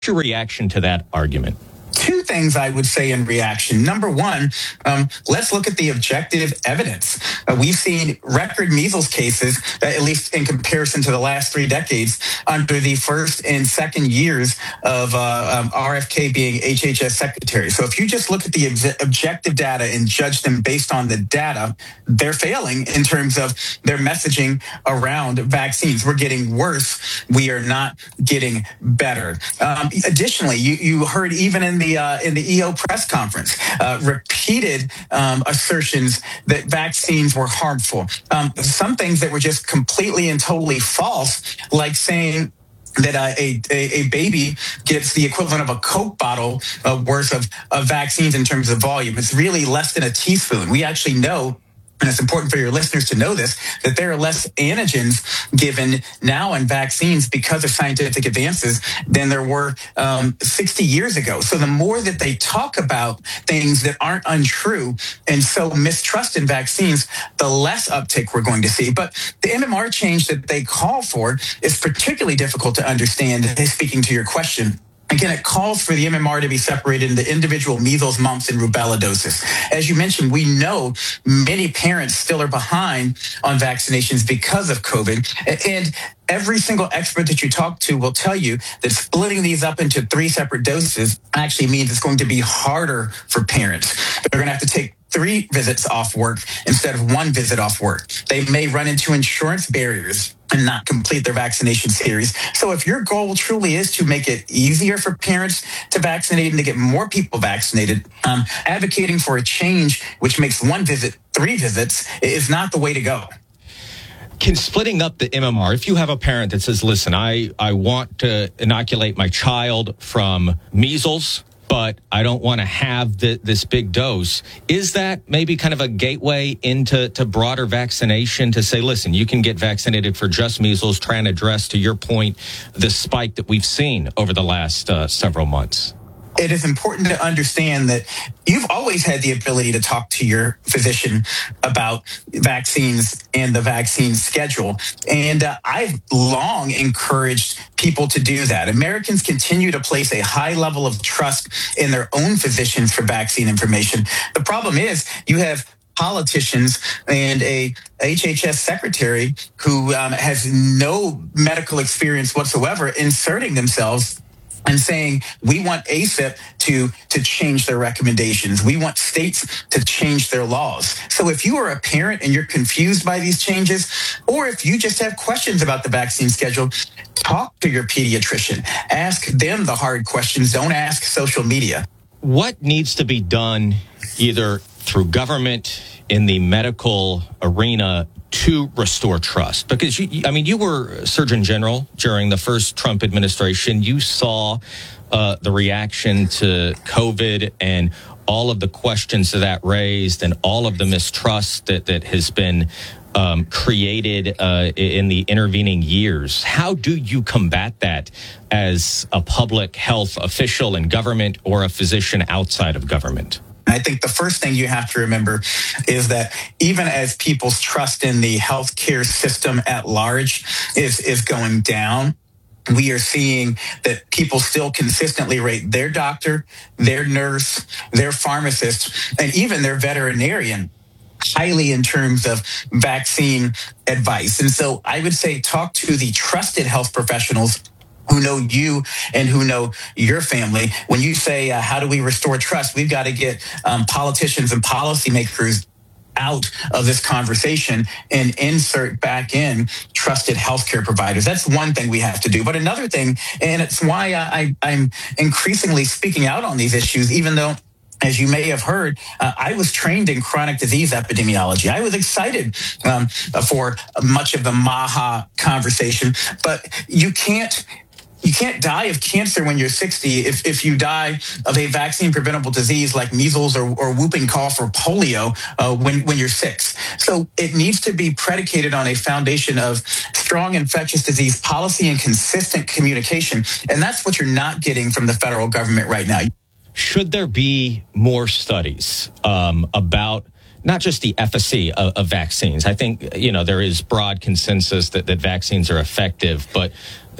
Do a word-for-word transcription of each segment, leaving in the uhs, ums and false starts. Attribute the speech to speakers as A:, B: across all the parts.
A: your reaction to that argument?
B: Two things I would say in reaction. Number one, um, let's look at the objective evidence. Uh, we've seen record measles cases, uh, at least in comparison to the last three decades, under the first and second years of uh, um, R F K being H H S secretary. So if you just look at the ex- objective data and judge them based on the data, they're failing in terms of their messaging around vaccines. We're getting worse. We are not getting better. Um, additionally, you, you heard even in the uh, in the E O press conference, uh, repeated um, assertions that vaccines were harmful. Um, some things that were just completely and totally false, like saying that uh, a, a a baby gets the equivalent of a Coke bottle uh, worth of, of vaccines in terms of volume. It's really less than a teaspoon. We actually know, and it's important for your listeners to know this, that there are less antigens given now in vaccines because of scientific advances than there were um, sixty years ago. So the more that they talk about things that aren't untrue and so mistrust in vaccines, the less uptick we're going to see. But the M M R change that they call for is particularly difficult to understand, speaking to your question. Again, it calls for the M M R to be separated into individual measles, mumps, and rubella doses. As you mentioned, we know many parents still are behind on vaccinations because of COVID. And every single expert that you talk to will tell you that splitting these up into three separate doses actually means it's going to be harder for parents. They're going to have to take three visits off work instead of one visit off work. They may run into insurance barriers and not complete their vaccination series. So if your goal truly is to make it easier for parents to vaccinate and to get more people vaccinated, um, advocating for a change which makes one visit three visits is not the way to go.
A: Can splitting up the M M R, if you have a parent that says, listen, I, I want to inoculate my child from measles, but I don't want to have the, this big dose. Is that maybe kind of a gateway into to broader vaccination to say, listen, you can get vaccinated for just measles, try and address, to your point, the spike that we've seen over the last uh, several months?
B: It is important to understand that you've always had the ability to talk to your physician about vaccines and the vaccine schedule. And uh, I've long encouraged people to do that. Americans continue to place a high level of trust in their own physicians for vaccine information. The problem is you have politicians and a H H S secretary who um, has no medical experience whatsoever inserting themselves and saying, we want A C I P to, to change their recommendations. We want states to change their laws. So if you are a parent and you're confused by these changes, or if you just have questions about the vaccine schedule, talk to your pediatrician. Ask them the hard questions. Don't ask social media.
A: What needs to be done either through government, in the medical arena, to restore trust? Because, you, I mean, you were Surgeon General during the first Trump administration. You saw uh, the reaction to COVID and all of the questions that that raised and all of the mistrust that, that has been um, created uh, in the intervening years. How do you combat that as a public health official in government or a physician outside of government?
B: I think the first thing you have to remember is that even as people's trust in the healthcare system at large is, is going down, we are seeing that people still consistently rate their doctor, their nurse, their pharmacist, and even their veterinarian highly in terms of vaccine advice. And so I would say talk to the trusted health professionals who know you and who know your family. When you say, uh, how do we restore trust? We've got to get um, politicians and policymakers out of this conversation and insert back in trusted healthcare providers. That's one thing we have to do. But another thing, and it's why I, I'm increasingly speaking out on these issues, even though, as you may have heard, uh, I was trained in chronic disease epidemiology. I was excited um, for much of the MAHA conversation, but you can't You can't die of cancer when you're sixty if, if you die of a vaccine-preventable disease like measles or, or whooping cough or polio uh, when, when you're six. So it needs to be predicated on a foundation of strong infectious disease policy and consistent communication. And that's what you're not getting from the federal government right now.
A: Should there be more studies um, about not just the efficacy of, of vaccines? I think, you know, there is broad consensus that, that vaccines are effective, but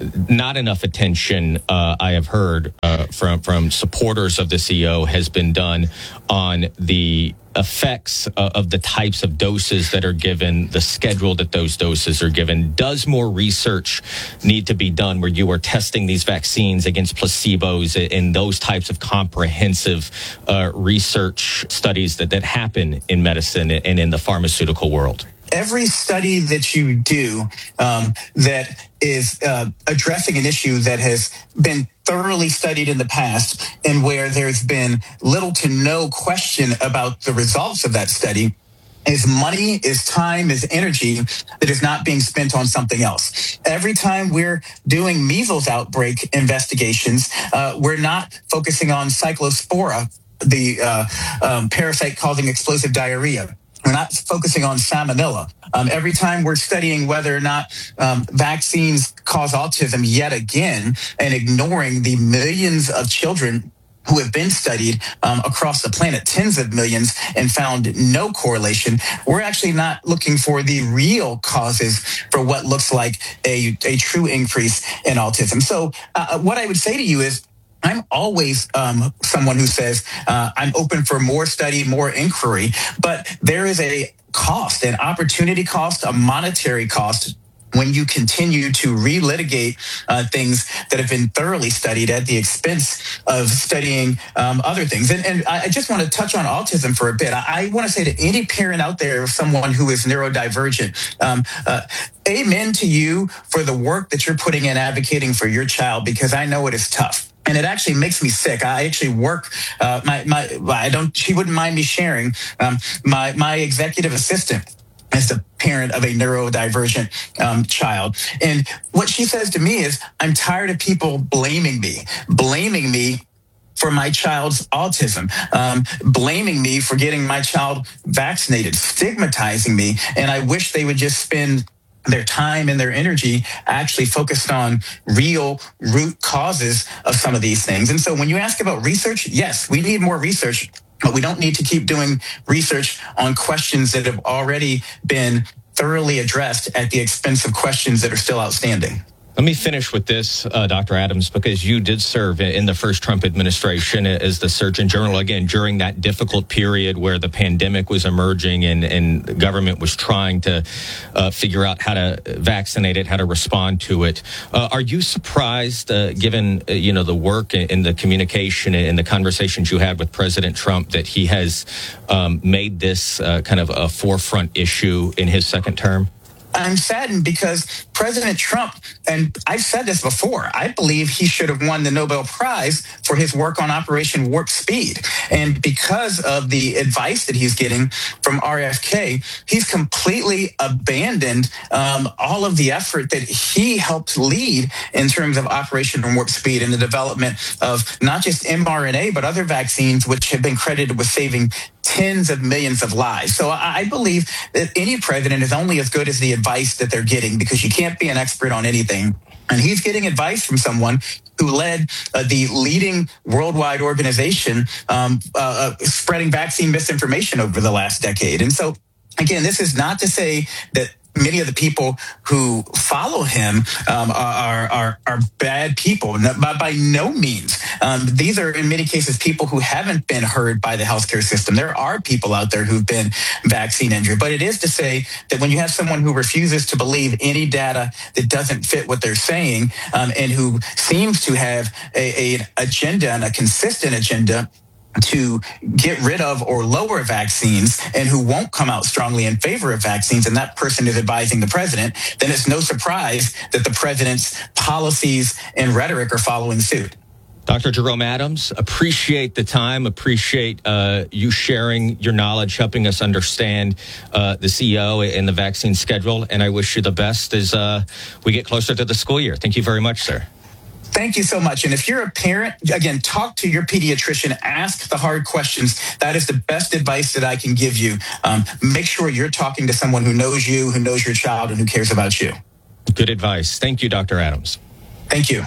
A: not enough attention, uh, I have heard uh, from from supporters of the C O, has been done on the effects uh, of the types of doses that are given, the schedule that those doses are given. Does more research need to be done where you are testing these vaccines against placebos and those types of comprehensive uh, research studies that, that happen in medicine and in the pharmaceutical world?
B: Every study that you do um, that is uh, addressing an issue that has been thoroughly studied in the past and where there's been little to no question about the results of that study is money, is time, is energy that is not being spent on something else. Every time we're doing measles outbreak investigations, uh, we're not focusing on cyclospora, the uh, um, parasite causing explosive diarrhea. We're not focusing on salmonella. Um, every time we're studying whether or not um, vaccines cause autism yet again and ignoring the millions of children who have been studied um, across the planet, tens of millions, and found no correlation. We're actually not looking for the real causes for what looks like a, a true increase in autism. So uh, what I would say to you is, I'm always um, someone who says uh, I'm open for more study, more inquiry, but there is a cost, an opportunity cost, a monetary cost when you continue to relitigate uh, things that have been thoroughly studied at the expense of studying um, other things. And, and I just want to touch on autism for a bit. I, I want to say to any parent out there, someone who is neurodivergent, um, uh, amen to you for the work that you're putting in advocating for your child, because I know it is tough. And it actually makes me sick. I actually work, uh, my, my, I don't, she wouldn't mind me sharing, um, my, my executive assistant is the parent of a neurodivergent um, child. And what she says to me is, I'm tired of people blaming me, blaming me for my child's autism, um, blaming me for getting my child vaccinated, stigmatizing me. And I wish they would just spend their time and their energy actually focused on real root causes of some of these things. And so when you ask about research, yes, we need more research, but we don't need to keep doing research on questions that have already been thoroughly addressed at the expense of questions that are still outstanding.
A: Let me finish with this, uh, Doctor Adams, because you did serve in the first Trump administration as the Surgeon General, again, during that difficult period where the pandemic was emerging and, and the government was trying to uh, figure out how to vaccinate it, how to respond to it. Uh, are you surprised, uh, given, uh, you know, the work and the communication and the conversations you had with President Trump, that he has um, made this uh, kind of a forefront issue in his second term?
B: I'm saddened because President Trump, and I've said this before, I believe he should have won the Nobel Prize for his work on Operation Warp Speed. And because of the advice that he's getting from R F K, he's completely abandoned um, all of the effort that he helped lead in terms of Operation Warp Speed and the development of not just mRNA, but other vaccines, which have been credited with saving tens of millions of lives. So I believe that any president is only as good as the advice that they're getting, because you can't be an expert on anything. And he's getting advice from someone who led uh, the leading worldwide organization um, uh, uh, spreading vaccine misinformation over the last decade. And so, again, this is not to say that many of the people who follow him um, are, are are bad people, but by no means. Um, these are, in many cases, people who haven't been heard by the healthcare system. There are people out there who've been vaccine injured, but it is to say that when you have someone who refuses to believe any data that doesn't fit what they're saying, um, and who seems to have a, a agenda and a consistent agenda to get rid of or lower vaccines, and who won't come out strongly in favor of vaccines, and that person is advising the president, then it's no surprise that the president's policies and rhetoric are following suit.
A: Doctor Jerome Adams, appreciate the time, appreciate uh, you sharing your knowledge, helping us understand uh, the C O and the vaccine schedule, and I wish you the best as uh, we get closer to the school year. Thank you very much, sir.
B: Thank you so much. And if you're a parent, again, talk to your pediatrician, ask the hard questions. That is the best advice that I can give you. Um, make sure you're talking to someone who knows you, who knows your child, and who cares about you.
A: Good advice. Thank you, Doctor Adams.
B: Thank you.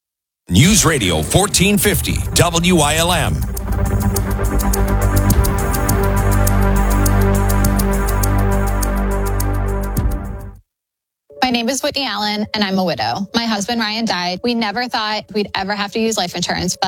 C: News Radio fourteen fifty W I L M.
D: My name is Whitney Allen, and I'm a widow. My husband, Ryan, died. We never thought we'd ever have to use life insurance, but